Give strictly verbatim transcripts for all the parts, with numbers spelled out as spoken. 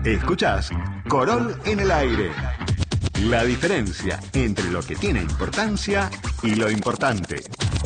Escuchás Corol en el aire. La diferencia entre lo que tiene importancia y lo importante.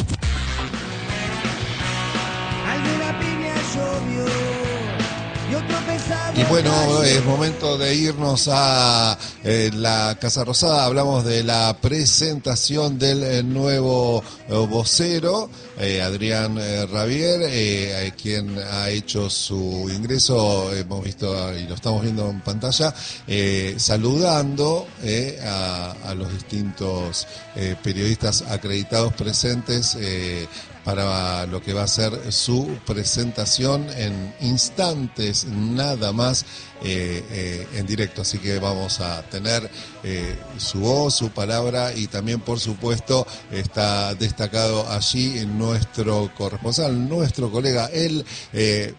Y bueno, es momento de irnos a eh, la Casa Rosada. Hablamos de la presentación del eh, nuevo eh, vocero, eh, Adrián eh, Rabier, eh, quien ha hecho su ingreso, hemos visto y lo estamos viendo en pantalla, eh, saludando eh, a, a los distintos eh, periodistas acreditados presentes eh, para lo que va a ser su presentación en instantes nada más eh, eh, en directo. Así que vamos a tener eh, su voz, su palabra, y también, por supuesto, está destacado allí nuestro corresponsal, nuestro colega, el eh,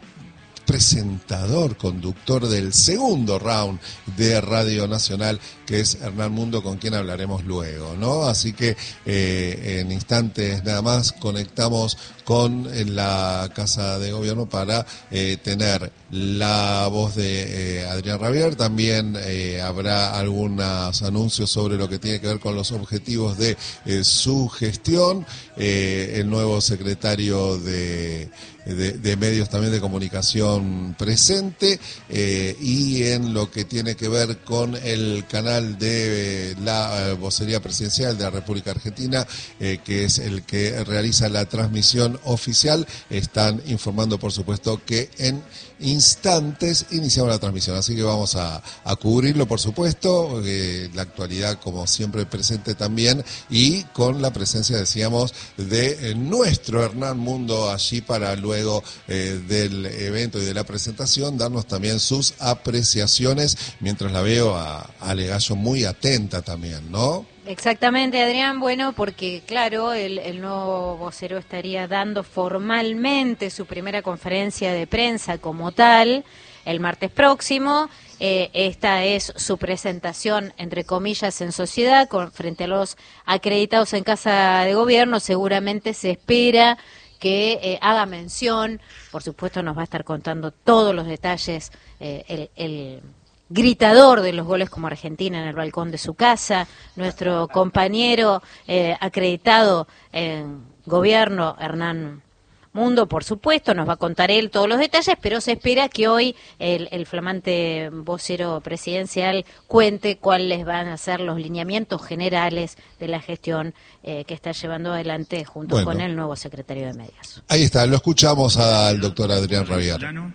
presentador, conductor del segundo round de Radio Nacional, que es Hernán Mundo, con quien hablaremos luego, ¿no? Así que eh, en instantes nada más conectamos con la Casa de Gobierno para eh, tener la voz de eh, Adrián Rabier. También eh, habrá algunos anuncios sobre lo que tiene que ver con los objetivos de eh, su gestión. Eh, el nuevo secretario de De, de medios también de comunicación presente, eh, y en lo que tiene que ver con el canal de eh, la eh, vocería presidencial de la República Argentina, eh, que es el que realiza la transmisión oficial, están informando, por supuesto, que en instantes iniciamos la transmisión, así que vamos a, a cubrirlo, por supuesto, eh, la actualidad como siempre presente también, y con la presencia, decíamos, de eh, nuestro Hernán Mundo allí para luego eh, del evento y de la presentación darnos también sus apreciaciones, mientras la veo a, a Ale Gallo muy atenta también, ¿no? Exactamente, Adrián, bueno, porque claro, el, el nuevo vocero estaría dando formalmente su primera conferencia de prensa como tal el martes próximo. Eh, esta es su presentación, entre comillas, en sociedad, con, frente a los acreditados en Casa de Gobierno. Seguramente se espera que eh, haga mención, por supuesto nos va a estar contando todos los detalles, eh, el... el gritador de los goles como Argentina en el balcón de su casa, nuestro compañero eh, acreditado en gobierno, Hernán Mundo, por supuesto, nos va a contar él todos los detalles, pero se espera que hoy el, el flamante vocero presidencial cuente cuáles van a ser los lineamientos generales de la gestión eh, que está llevando adelante junto bueno, con el nuevo secretario de Medios. Ahí está, lo escuchamos al doctor Adrián Rabier.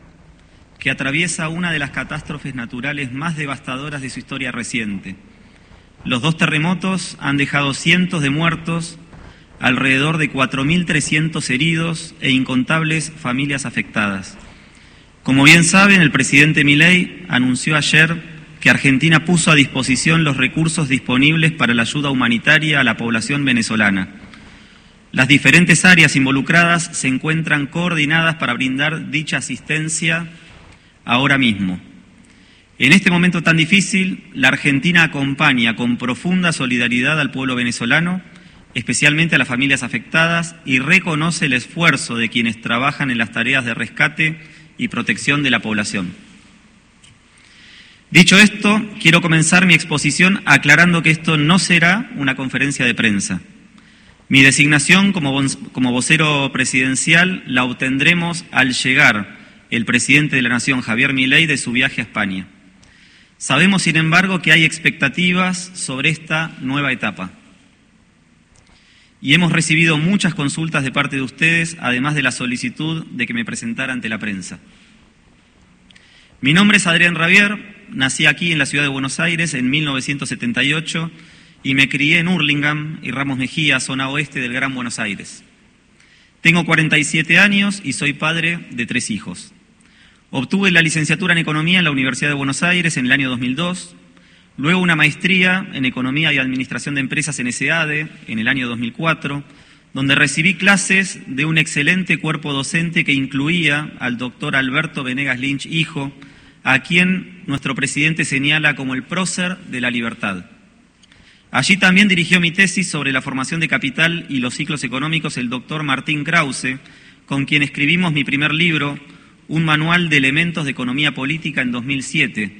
Que atraviesa una de las catástrofes naturales más devastadoras de su historia reciente. Los dos terremotos han dejado cientos de muertos, alrededor de cuatro mil trescientos heridos e incontables familias afectadas. Como bien saben, el presidente Milei anunció ayer que Argentina puso a disposición los recursos disponibles para la ayuda humanitaria a la población venezolana. Las diferentes áreas involucradas se encuentran coordinadas para brindar dicha asistencia ahora mismo. En este momento tan difícil, la Argentina acompaña con profunda solidaridad al pueblo venezolano, especialmente a las familias afectadas, y reconoce el esfuerzo de quienes trabajan en las tareas de rescate y protección de la población. Dicho esto, quiero comenzar mi exposición aclarando que esto no será una conferencia de prensa. Mi designación como, como vocero presidencial la obtendremos al llegar el presidente de la Nación, Javier Milei, de su viaje a España. Sabemos, sin embargo, que hay expectativas sobre esta nueva etapa. Y hemos recibido muchas consultas de parte de ustedes, además de la solicitud de que me presentara ante la prensa. Mi nombre es Adrián Rabier, nací aquí en la ciudad de Buenos Aires en mil novecientos setenta y ocho y me crié en Hurlingham y Ramos Mejía, zona oeste del Gran Buenos Aires. Tengo cuarenta y siete años y soy padre de tres hijos. Obtuve la licenciatura en Economía en la Universidad de Buenos Aires en el año dos mil dos, luego una maestría en Economía y Administración de Empresas en ESADE en el año dos mil cuatro, donde recibí clases de un excelente cuerpo docente que incluía al doctor Alberto Venegas Lynch, hijo, a quien nuestro presidente señala como el prócer de la libertad. Allí también dirigió mi tesis sobre la formación de capital y los ciclos económicos el doctor Martín Krause, con quien escribimos mi primer libro, Un manual de elementos de economía política, en dos mil siete,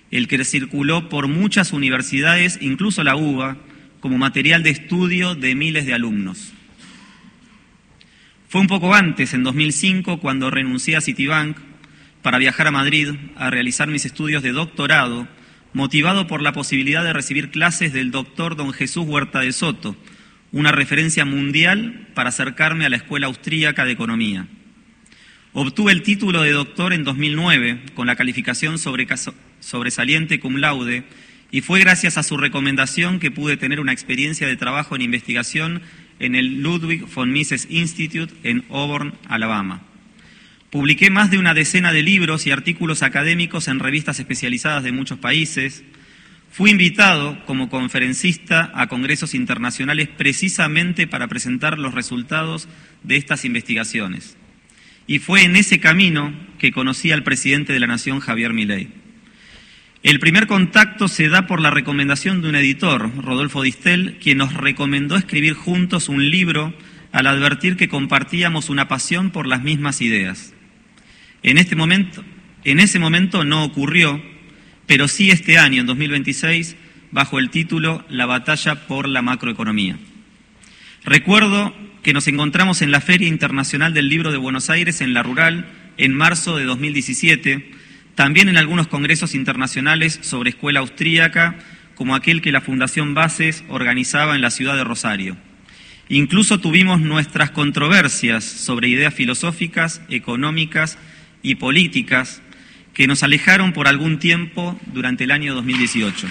el que circuló por muchas universidades, incluso la U B A, como material de estudio de miles de alumnos. Fue un poco antes, en dos mil cinco, cuando renuncié a Citibank para viajar a Madrid a realizar mis estudios de doctorado, motivado por la posibilidad de recibir clases del doctor don Jesús Huerta de Soto, una referencia mundial para acercarme a la Escuela Austríaca de Economía. Obtuve el título de doctor en dos mil nueve con la calificación sobresaliente cum laude y fue gracias a su recomendación que pude tener una experiencia de trabajo en investigación en el Ludwig von Mises Institute en Auburn, Alabama. Publiqué más de una decena de libros y artículos académicos en revistas especializadas de muchos países. Fui invitado como conferencista a congresos internacionales precisamente para presentar los resultados de estas investigaciones. Y fue en ese camino que conocí al presidente de la Nación, Javier Milei. El primer contacto se da por la recomendación de un editor, Rodolfo Distel, quien nos recomendó escribir juntos un libro al advertir que compartíamos una pasión por las mismas ideas. En este momento, en ese momento no ocurrió, pero sí este año, en dos mil veintiséis, bajo el título La batalla por la macroeconomía. Recuerdo que nos encontramos en la Feria Internacional del Libro de Buenos Aires, en La Rural, en marzo de dos mil diecisiete, también en algunos congresos internacionales sobre escuela austríaca, como aquel que la Fundación Bases organizaba en la ciudad de Rosario. Incluso tuvimos nuestras controversias sobre ideas filosóficas, económicas y políticas que nos alejaron por algún tiempo durante el año dos mil dieciocho.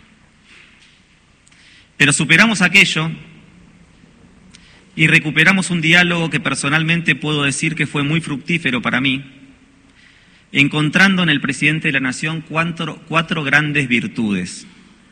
Pero superamos aquello y recuperamos un diálogo que personalmente puedo decir que fue muy fructífero para mí, encontrando en el presidente de la Nación cuatro, cuatro grandes virtudes.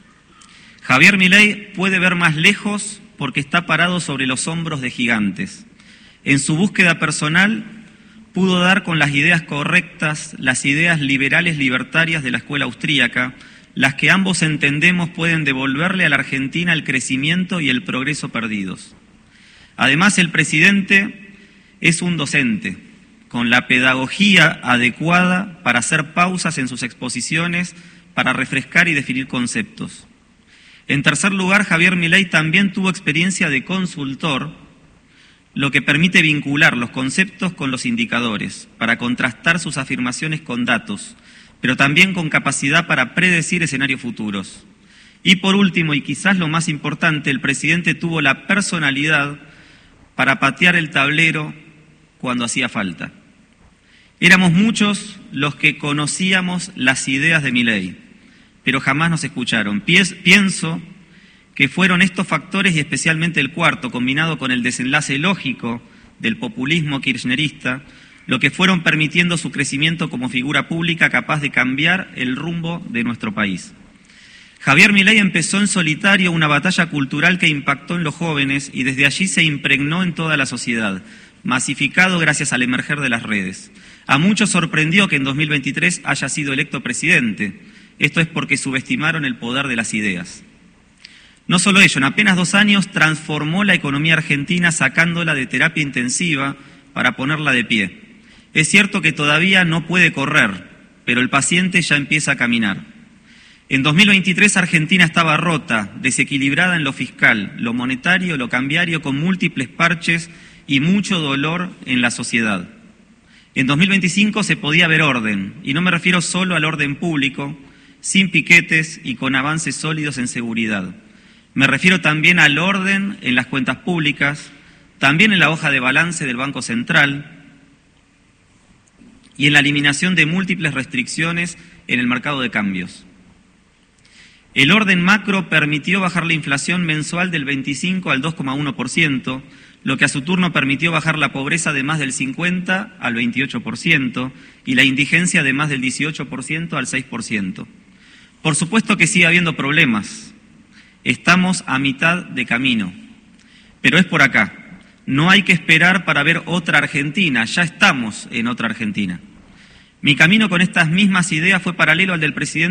Javier Milei puede ver más lejos porque está parado sobre los hombros de gigantes. En su búsqueda personal pudo dar con las ideas correctas, las ideas liberales libertarias de la escuela austríaca, las que ambos entendemos pueden devolverle a la Argentina el crecimiento y el progreso perdidos. Además, el presidente es un docente, con la pedagogía adecuada para hacer pausas en sus exposiciones, para refrescar y definir conceptos. En tercer lugar, Javier Milei también tuvo experiencia de consultor, lo que permite vincular los conceptos con los indicadores, para contrastar sus afirmaciones con datos, pero también con capacidad para predecir escenarios futuros. Y por último, y quizás lo más importante, el presidente tuvo la personalidad para patear el tablero cuando hacía falta. Éramos muchos los que conocíamos las ideas de Milei, pero jamás nos escucharon. Pienso que fueron estos factores, y especialmente el cuarto, combinado con el desenlace lógico del populismo kirchnerista, lo que fueron permitiendo su crecimiento como figura pública capaz de cambiar el rumbo de nuestro país. Javier Milei empezó en solitario una batalla cultural que impactó en los jóvenes y desde allí se impregnó en toda la sociedad, masificado gracias al emerger de las redes. A muchos sorprendió que en dos mil veintitrés haya sido electo presidente. Esto es porque subestimaron el poder de las ideas. No solo ello, en apenas dos años transformó la economía argentina sacándola de terapia intensiva para ponerla de pie. Es cierto que todavía no puede correr, pero el paciente ya empieza a caminar. En dos mil veintitrés Argentina estaba rota, desequilibrada en lo fiscal, lo monetario, lo cambiario, con múltiples parches y mucho dolor en la sociedad. En dos mil veinticinco se podía ver orden, y no me refiero solo al orden público, sin piquetes y con avances sólidos en seguridad. Me refiero también al orden en las cuentas públicas, también en la hoja de balance del Banco Central y en la eliminación de múltiples restricciones en el mercado de cambios. El orden macro permitió bajar la inflación mensual del veinticinco al dos coma uno por ciento, lo que a su turno permitió bajar la pobreza de más del cincuenta al veintiocho por ciento y la indigencia de más del dieciocho por ciento al seis por ciento. Por supuesto que sigue habiendo problemas. Estamos a mitad de camino, pero es por acá. No hay que esperar para ver otra Argentina, ya estamos en otra Argentina. Mi camino con estas mismas ideas fue paralelo al del presidente